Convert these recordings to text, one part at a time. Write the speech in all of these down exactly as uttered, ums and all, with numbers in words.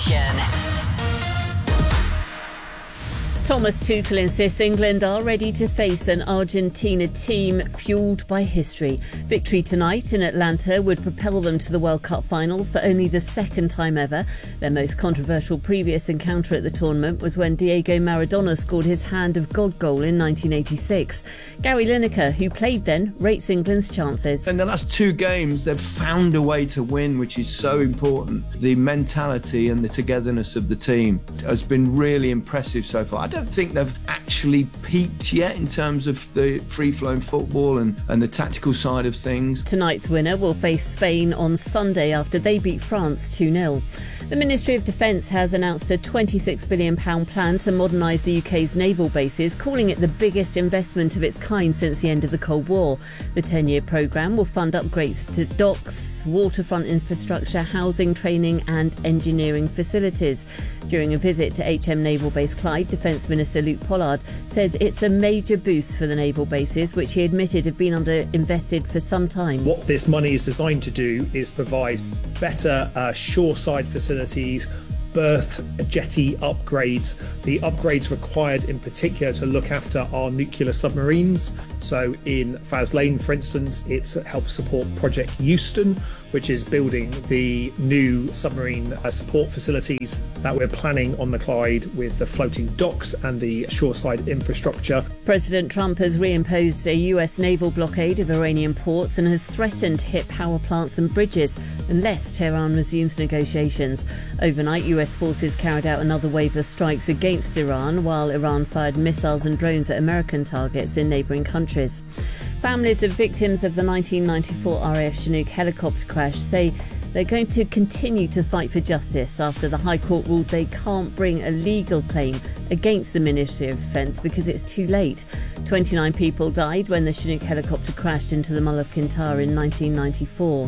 Thomas Tuchel insists England are ready to face an Argentina team fuelled by history. Victory tonight in Atlanta would propel them to the World Cup final for only the second time ever. Their most controversial previous encounter at the tournament was when Diego Maradona scored his hand of God goal in nineteen eighty-six. Gary Lineker, who played then, rates England's chances. In the last two games, they've found a way to win, which is so important. The mentality and the togetherness of the team has been really impressive so far. I don't think they've actually peaked yet in terms of the free-flowing football and, and the tactical side of things. Tonight's winner will face Spain on Sunday after they beat France two nil. The Ministry of Defence has announced a twenty-six billion pounds plan to modernise the U K's naval bases, calling it the biggest investment of its kind since the end of the Cold War. The ten-year programme will fund upgrades to docks, waterfront infrastructure, housing, training and engineering facilities. During a visit to H M Naval Base Clyde, Defence Minister Luke Pollard says it's a major boost for the naval bases, which he admitted have been underinvested for some time. What this money is designed to do is provide better uh, shoreside facilities, berth jetty upgrades, the upgrades required in particular to look after our nuclear submarines. So in Faslane, for instance, it's helped support Project Euston, which is building the new submarine uh, support facilities that we're planning on the Clyde with the floating docks and the shoreside infrastructure. President Trump has reimposed a U S naval blockade of Iranian ports and has threatened to hit power plants and bridges unless Tehran resumes negotiations. Overnight, U S forces carried out another wave of strikes against Iran, while Iran fired missiles and drones at American targets in neighbouring countries. Families of victims of the nineteen ninety-four R A F Chinook helicopter crash say they're going to continue to fight for justice after the High Court ruled they can't bring a legal claim against the Ministry of Defence because it's too late. twenty-nine people died when the Chinook helicopter crashed into the Mull of Kintyre in nineteen ninety-four.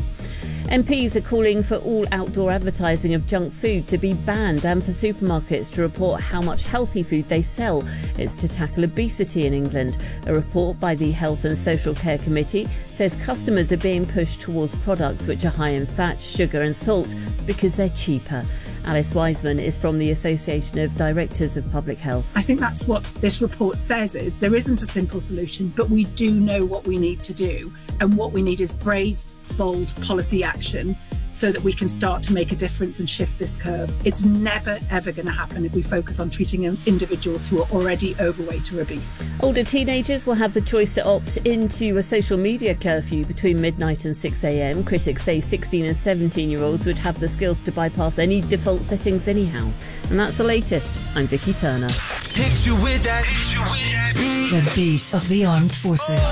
M Ps are calling for all outdoor advertising of junk food to be banned and for supermarkets to report how much healthy food they sell. It's to tackle obesity in England. A report by the Health and Social Care Committee says customers are being pushed towards products which are high in fat, sugar and salt because they're cheaper. Alice Wiseman is from the Association of Directors of Public Health. I think that's what this report says is there isn't a simple solution, but we do know what we need to do. And what we need is brave, bold policy action so that we can start to make a difference and shift this curve. It's never, ever going to happen if we focus on treating individuals who are already overweight or obese. Older teenagers will have the choice to opt into a social media curfew between midnight and six a.m. Critics say sixteen and seventeen-year-olds would have the skills to bypass any default settings anyhow. And that's the latest. I'm Vicky Turner. Hit you with that. Hit you with that. The beat of the armed forces.